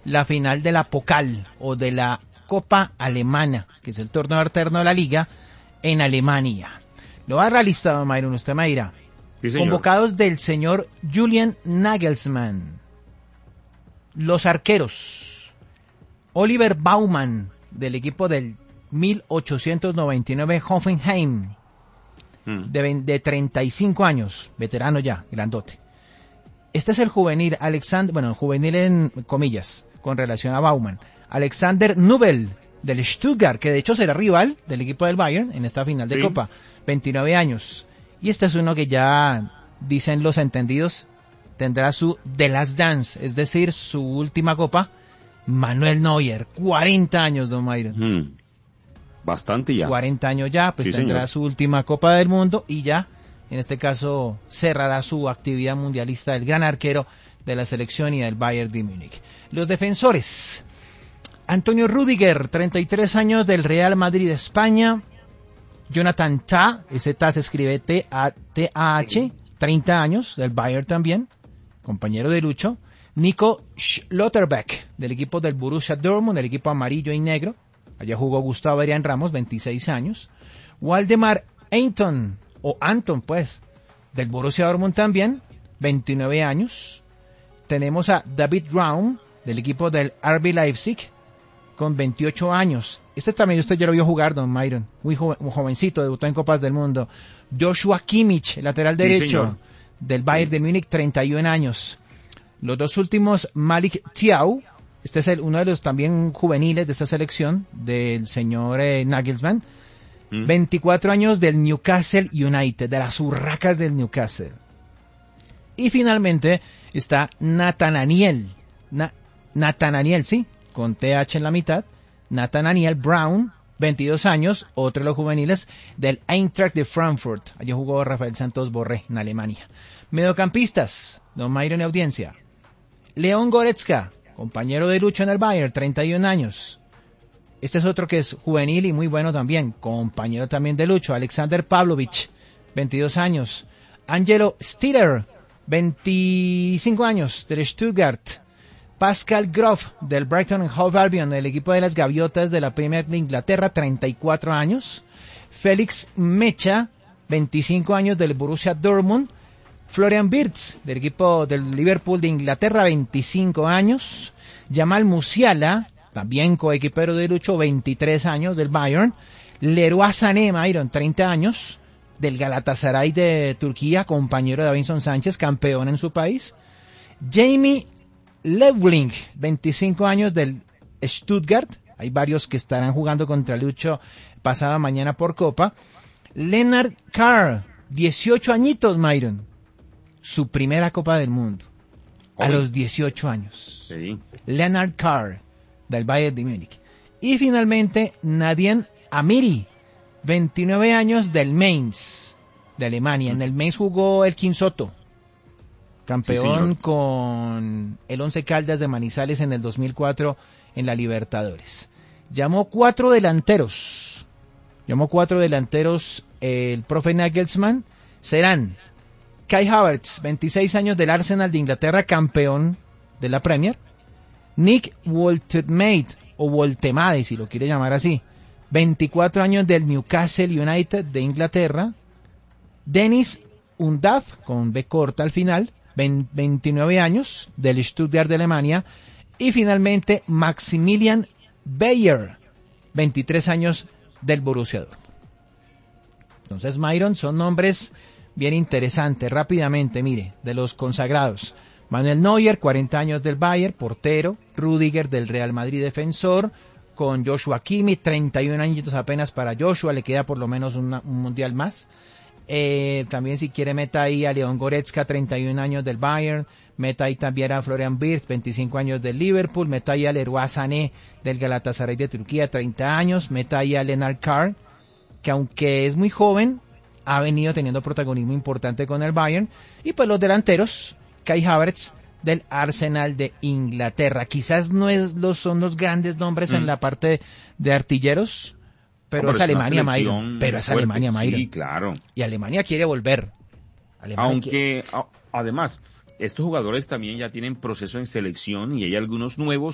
la final de la Pokal o de la Copa Alemana, que es el torneo alterno de la liga en Alemania. Lo ha realizado, Myron, usted me dirá. Sí, señor. Convocados del señor Julian Nagelsmann. Los arqueros. Oliver Baumann, del equipo del 1899 Hoffenheim, de 35 años, veterano ya, grandote. Este es el juvenil, juvenil en comillas, con relación a Baumann. Alexander Nubel, del Stuttgart, que de hecho será rival del equipo del Bayern en esta final de Copa, 29 años. Y este es uno que ya, dicen los entendidos, tendrá su The Last Dance, es decir, su última Copa, Manuel Neuer, 40 años, don Myron. Bastante ya. 40 años ya, pues sí, tendrá señor. su última Copa del Mundo y ya, en este caso, cerrará su actividad mundialista, el gran arquero de la selección y del Bayern de Múnich. Los defensores. Antonio Rüdiger, 33 años, del Real Madrid de España. Jonathan Tah, ese Tah se escribe T-A-H, 30 años, del Bayern también, compañero de Lucho. Nico Schlotterbeck, del equipo del Borussia Dortmund, del equipo amarillo y negro. Allá jugó Gustavo Adrián Ramos, 26 años. Waldemar Anton, del Borussia Dortmund también, 29 años. Tenemos a David Raum, del equipo del RB Leipzig, con 28 años. Este también usted ya lo vio jugar, don Myron. Muy un jovencito, debutó en Copas del Mundo. Joshua Kimmich, lateral derecho, del Bayern de Múnich, 31 años. Los dos últimos, Malik Thiaw, este es uno de los también juveniles de esta selección, del señor Nagelsmann, 24 años, del Newcastle United, de las Urracas del Newcastle. Y finalmente está Nathaniel, sí, con TH en la mitad, Nathaniel Brown, 22 años, otro de los juveniles del Eintracht de Frankfurt. Allí jugó Rafael Santos Borré en Alemania. Mediocampistas, don Myron y audiencia. León Goretzka, compañero de Lucho en el Bayern, 31 años. Este es otro que es juvenil y muy bueno también, compañero también de Lucho. Alexander Pavlovich, 22 años. Angelo Stiller, 25 años, del Stuttgart. Pascal Groff, del Brighton and Hove Albion, del equipo de las Gaviotas de la Premier de Inglaterra, 34 años. Félix Mecha, 25 años, del Borussia Dortmund. Florian Wirtz, del equipo del Liverpool de Inglaterra, 25 años. Jamal Musiala, también coequipero de Lucho, 23 años, del Bayern. Leroy Sané, Myron, 30 años, del Galatasaray de Turquía, compañero de Davinson Sánchez, campeón en su país. Jamie Lewling, 25 años, del Stuttgart. Hay varios que estarán jugando contra Lucho pasada mañana por Copa. Lennart Carr, 18 añitos, Myron. Su primera Copa del Mundo. A los 18 años. Sí. Lennart Carr, del Bayern de Múnich. Y finalmente, Nadine Amiri, 29 años, del Mainz, de Alemania. En el Mainz jugó el Soto, campeón con el Once Caldas de Manizales en el 2004 en la Libertadores. Llamó cuatro delanteros el profe Nagelsmann. Serán Kai Havertz, 26 años, del Arsenal de Inglaterra, campeón de la Premier. Nick Woltemade, o Woltemade si lo quiere llamar así, 24 años, del Newcastle United de Inglaterra. Dennis Undav, con B corta al final, 29 años, del Stuttgart de Alemania. Y finalmente Maximilian Bayer, 23 años, del Borussia Dortmund. Entonces, Myron, son nombres bien interesantes. Rápidamente, mire, de los consagrados: Manuel Neuer, 40 años, del Bayern, portero. Rüdiger, del Real Madrid, defensor. Con Joshua Kimmich, 31 añitos apenas para Joshua, le queda por lo menos un mundial más. También, si quiere, meta ahí a León Goretzka, 31 años, del Bayern. Meta ahí también a Florian Wirtz, 25 años, del Liverpool. Meta ahí a Leroy Sané, del Galatasaray de Turquía, 30 años. Meta ahí a Lennart Carr, que aunque es muy joven, ha venido teniendo protagonismo importante con el Bayern. Y pues los delanteros, Kai Havertz, del Arsenal de Inglaterra. Quizás son los grandes nombres en la parte de artilleros, pero es Alemania, Myron. Pero es Alemania, Myron. Sí, claro. Y Alemania quiere volver. Además, estos jugadores también ya tienen proceso en selección y hay algunos nuevos